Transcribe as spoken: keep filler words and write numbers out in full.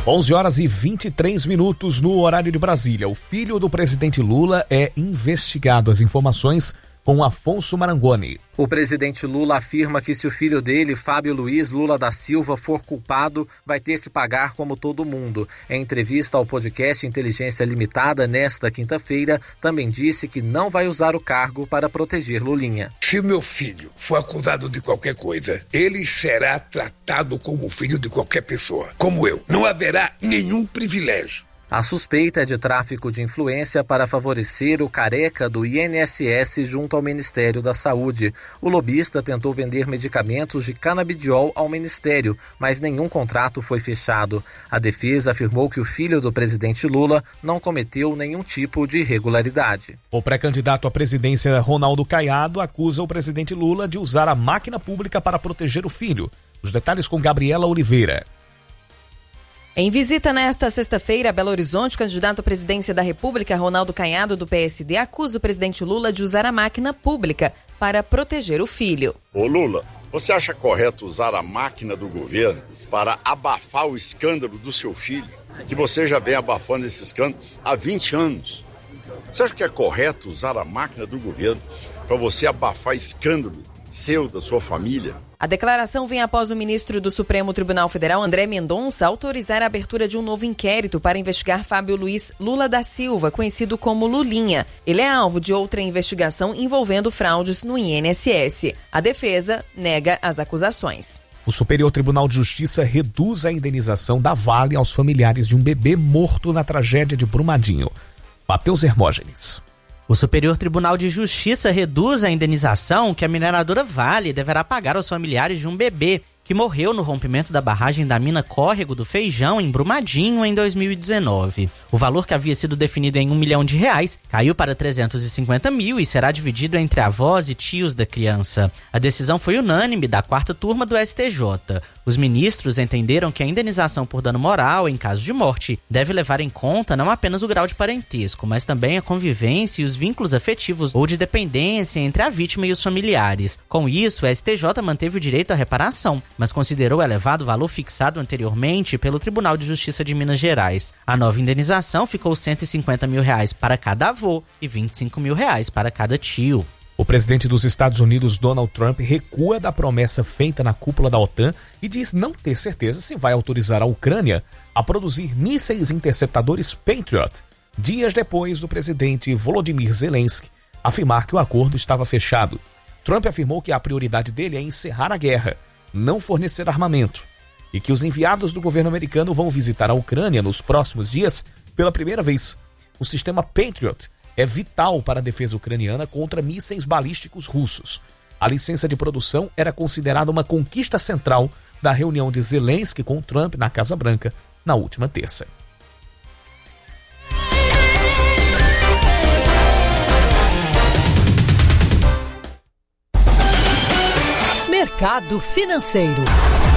onze horas e vinte e três minutos no horário de Brasília. O filho do presidente Lula é investigado. As informações com Afonso Marangoni. O presidente Lula afirma que se o filho dele, Fábio Luiz Lula da Silva, for culpado, vai ter que pagar como todo mundo. Em entrevista ao podcast Inteligência Limitada, nesta quinta-feira, também disse que não vai usar o cargo para proteger Lulinha. Se o meu filho for acusado de qualquer coisa, ele será tratado como filho de qualquer pessoa, como eu. Não haverá nenhum privilégio. A suspeita é de tráfico de influência para favorecer o Careca do I N S S junto ao Ministério da Saúde. O lobista tentou vender medicamentos de canabidiol ao Ministério, mas nenhum contrato foi fechado. A defesa afirmou que o filho do presidente Lula não cometeu nenhum tipo de irregularidade. O pré-candidato à presidência Ronaldo Caiado acusa o presidente Lula de usar a máquina pública para proteger o filho. Os detalhes com Gabriela Oliveira. Em visita nesta sexta-feira a Belo Horizonte, o candidato à presidência da República, Ronaldo Caiado, do P S D, acusa o presidente Lula de usar a máquina pública para proteger o filho. Ô Lula, você acha correto usar a máquina do governo para abafar o escândalo do seu filho? Que você já vem abafando esse escândalo há vinte anos. Você acha que é correto usar a máquina do governo para você abafar escândalo seu, da sua família? A declaração vem após o ministro do Supremo Tribunal Federal, André Mendonça, autorizar a abertura de um novo inquérito para investigar Fábio Luiz Lula da Silva, conhecido como Lulinha. Ele é alvo de outra investigação envolvendo fraudes no I N S S. A defesa nega as acusações. O Superior Tribunal de Justiça reduz a indenização da Vale aos familiares de um bebê morto na tragédia de Brumadinho. Matheus Hermógenes. O Superior Tribunal de Justiça reduz a indenização que a mineradora Vale deverá pagar aos familiares de um bebê que morreu no rompimento da barragem da mina Córrego do Feijão, em Brumadinho, em dois mil e dezenove. O valor, que havia sido definido em um milhão de reais, caiu para trezentos e cinquenta mil e será dividido entre avós e tios da criança. A decisão foi unânime da quarta turma do S T J. Os ministros entenderam que a indenização por dano moral, em caso de morte, deve levar em conta não apenas o grau de parentesco, mas também a convivência e os vínculos afetivos ou de dependência entre a vítima e os familiares. Com isso, o S T J manteve o direito à reparação, mas considerou elevado o valor fixado anteriormente pelo Tribunal de Justiça de Minas Gerais. A nova indenização ficou cento e cinquenta mil reais para cada avô e vinte e cinco mil reais para cada tio. O presidente dos Estados Unidos, Donald Trump, recua da promessa feita na cúpula da OTAN e diz não ter certeza se vai autorizar a Ucrânia a produzir mísseis interceptadores Patriot, dias depois do presidente Volodymyr Zelensky afirmar que o acordo estava fechado. Trump afirmou que a prioridade dele é encerrar a guerra, não fornecer armamento, e que os enviados do governo americano vão visitar a Ucrânia nos próximos dias pela primeira vez. O sistema Patriot é vital para a defesa ucraniana contra mísseis balísticos russos. A licença de produção era considerada uma conquista central da reunião de Zelensky com Trump na Casa Branca na última terça. Mercado Financeiro.